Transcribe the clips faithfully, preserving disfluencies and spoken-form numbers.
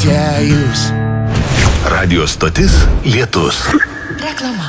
muziejus. Radio stotis Lietus. Reklama.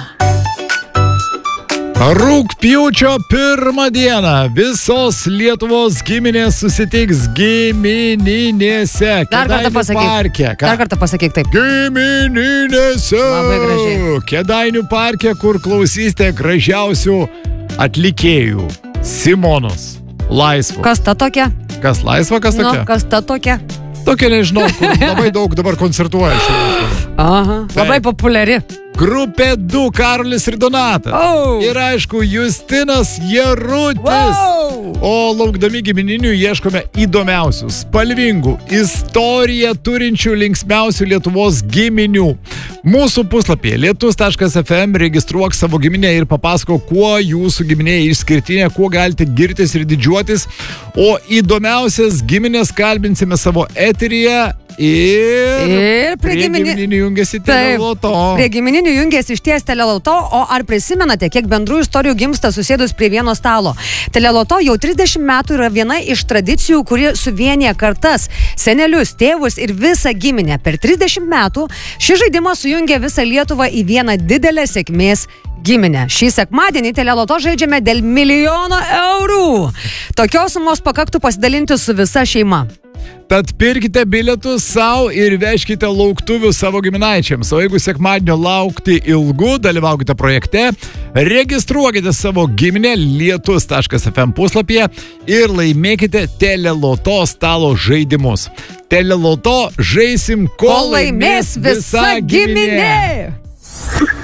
Rugpjūčio pirmą dieną visos Lietuvos giminės susitiks gimininėse. Dar kartą pasakyk. Parke. Ką? Dar kartą pasakyk taip. Gimininėse. Labai gražiai. Kėdainių parke, kur klausysite gražiausių atlikėjų. Simonos. Laisvo. Kas ta tokia? Kas laisva, kas Nu, tokia? kas ta tokia? Tokia nežinau, kur labai daug dabar koncertuoja šiandien. Aha, labai populiari. Grupė du, Karolis ir Donatas. Oh. Ir aišku, Justinas Jarutis. Wow. O laukdami gimininių ieškome įdomiausių, spalvingų, istoriją turinčių linksmiausių Lietuvos giminių. Mūsų puslapyje lietus taškas ef em registruok savo giminę ir papasako, kuo jūsų giminė išskirtinė, kuo galite girtis ir didžiuotis. O įdomiausias giminės kalbinsime savo eteryje. Ir, Ir prie, prie gimini... gimininių jungiasi Taip, Teleloto. Prie gimininių jungiasi išties Teleloto, o ar prisimenate, kiek bendrų istorijų gimsta susėdus prie vieno stalo? Teleloto jau trisdešimt metų yra viena iš tradicijų, kuri suvienyje kartas, senelius, tėvus ir visą giminę. Per trisdešimt metų šis žaidimas sujungia visą Lietuvą į vieną didelę sėkmės giminę. Šį sekmadienį Teleloto žaidžiame dėl milijono eurų. Tokios sumos pakaktų pasidalinti su visa šeima. Tad pirkite bilietus savo ir vežkite lauktuvių savo giminaičiams. O jeigu sekmadienio laukti ilgu, dalyvaukite projekte, registruokite savo giminę lietus taškas ef em puslapyje ir laimėkite Teleloto stalo žaidimus. Teleloto žaisim, kol laimės visa giminė.